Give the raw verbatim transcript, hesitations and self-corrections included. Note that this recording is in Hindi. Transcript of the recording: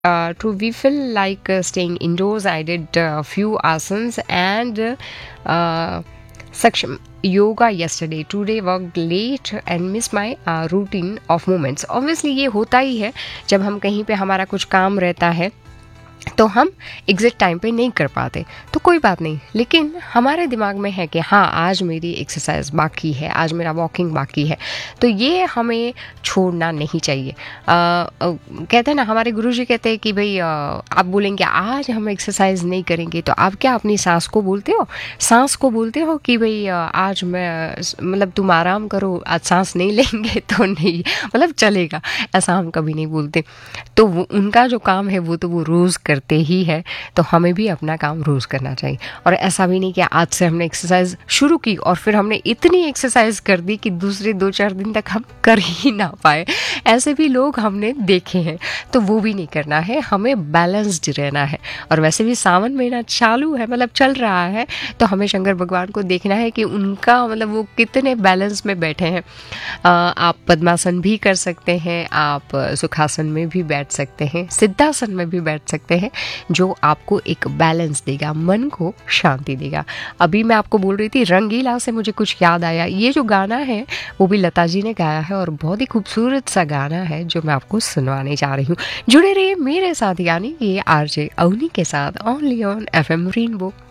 Uh, to we feel like uh, staying indoors. I did a few asanas and uh, section yoga yesterday. Today worked late and missed my uh, routine of moments. Obviously ये होता ही है जब हम कहीं पे हमारा कुछ काम रहता है तो हम एग्जैक्ट टाइम पे नहीं कर पाते, तो कोई बात नहीं, लेकिन हमारे दिमाग में है कि हाँ आज मेरी एक्सरसाइज बाकी है, आज मेरा वॉकिंग बाकी है, तो ये हमें छोड़ना नहीं चाहिए। आ, आ, कहते हैं ना, हमारे गुरुजी कहते हैं कि भाई आ, आप बोलेंगे आज हम एक्सरसाइज नहीं करेंगे, तो आप क्या अपनी सांस को बोलते हो सांस को बोलते हो कि भाई आ, आज मैं मतलब तुम आराम करो, आज सांस नहीं लेंगे तो नहीं, मतलब चलेगा, ऐसा हम कभी नहीं बोलते। तो वो उनका जो काम है वो तो वो रोज़ करते ही है, तो हमें भी अपना काम रोज़ करना चाहिए। और ऐसा भी नहीं कि आज से हमने एक्सरसाइज शुरू की और फिर हमने इतनी एक्सरसाइज कर दी कि दूसरे दो चार दिन तक हम कर ही ना पाए, ऐसे भी लोग हमने देखे हैं। तो वो भी नहीं करना है, हमें बैलेंस्ड रहना है। और वैसे भी सावन महीना चालू है, मतलब चल रहा है, तो हमें शंकर भगवान को देखना है कि उनका मतलब वो कितने बैलेंस में बैठे हैं। आ, आप पद्मासन भी कर सकते हैं, आप सुखासन में भी बैठ सकते हैं, सिद्धासन में भी बैठ सकते हैं, जो आपको एक बैलेंस देगा, मन को शांति देगा। अभी मैं आपको बोल रही थी रंगीला से मुझे कुछ याद आया, ये जो गाना है वो भी लता जी ने गाया है और बहुत ही खूबसूरत सा गाना है जो मैं आपको सुनवाने जा रही हूँ। जुड़े रहिए मेरे साथ, यानी ये आरजे अवनी के साथ, ओनली ऑन एफएम रेनबो।